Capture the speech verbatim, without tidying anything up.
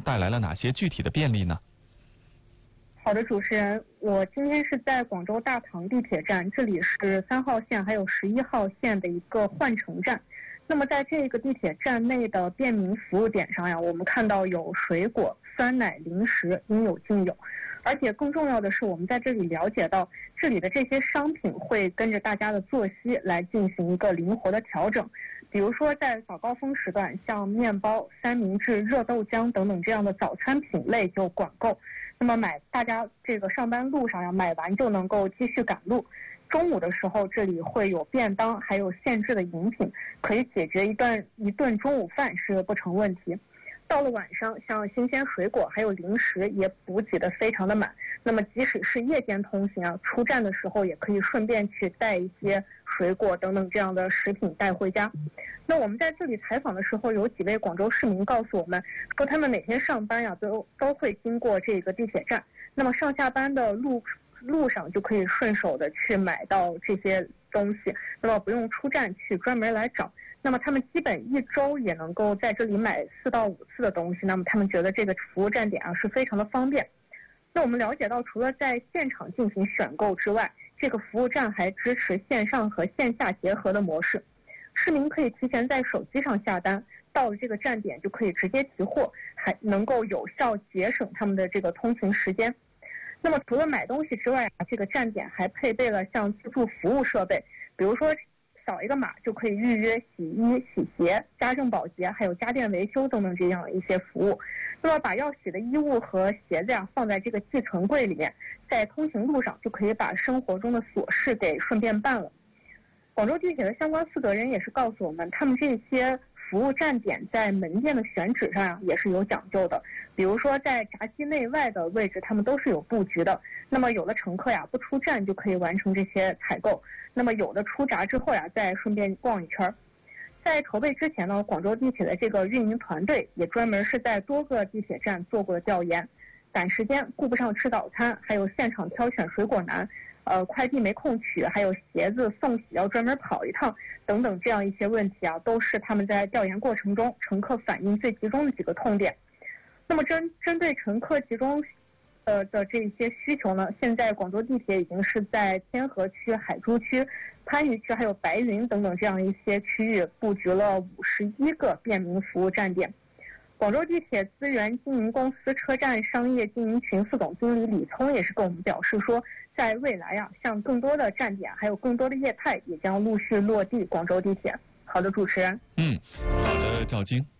带来了哪些具体的便利呢？ 好的，主持人，我今天是在广州大堂地铁站，这里是三号线还有十一号线的一个换乘站。那么在这个地铁站内的便民服务点上呀，我们看到有水果、酸奶、零食，应有尽有。而且更重要的是，我们在这里了解到，这里的这些商品会跟着大家的作息来进行一个灵活的调整。比如说在早高峰时段，像面包、三明治、热豆浆等等这样的早餐品类就管够。那么买大家这个上班路上呀，买完就能够继续赶路。中午的时候，这里会有便当，还有现制的饮品，可以解决一顿一顿中午饭是不成问题。到了晚上，像新鲜水果还有零食也补给的非常的满。那么即使是夜间通行啊，出站的时候也可以顺便去带一些水果等等这样的食品带回家。那我们在这里采访的时候，有几位广州市民告诉我们说，他们每天上班呀都都会经过这个地铁站，那么上下班的路路上就可以顺手的去买到这些东西，那么不用出站去专门来找。那么他们基本一周也能够在这里买四到五次的东西，那么他们觉得这个服务站点啊是非常的方便。那我们了解到，除了在现场进行选购之外，这个服务站还支持线上和线下结合的模式。市民可以提前在手机上下单，到了这个站点就可以直接提货，还能够有效节省他们的这个通勤时间。那么除了买东西之外啊，这个站点还配备了像自助服务设备，比如说扫一个码就可以预约洗衣、洗鞋、家政保洁，还有家电维修等等这样一些服务。那么把要洗的衣物和鞋子呀放在这个寄存柜里面，在通行路上就可以把生活中的琐事给顺便办了。广州地铁的相关负责人也是告诉我们，他们这些服务站点在门店的选址上呀也是有讲究的。比如说在闸机内外的位置，他们都是有布局的。那么有的乘客呀不出站就可以完成这些采购，那么有的出闸之后呀再顺便逛一圈。在筹备之前呢，广州地铁的这个运营团队也专门是在多个地铁站做过调研，赶时间顾不上吃早餐，还有现场挑选水果难，呃，快递没空取，还有鞋子送洗要专门跑一趟等等这样一些问题啊，都是他们在调研过程中乘客反映最集中的几个痛点。那么针针对乘客集中呃的这些需求呢，现在广州地铁已经是在天河区、海珠区、番禺区还有白云等等这样一些区域布局了五十一个便民服务站点。广州地铁资源经营公司车站商业经营群副总经理李聪也是跟我们表示说，在未来啊，像更多的站点还有更多的业态也将陆续落地广州地铁。好的，主持人。 嗯，好的，赵晶。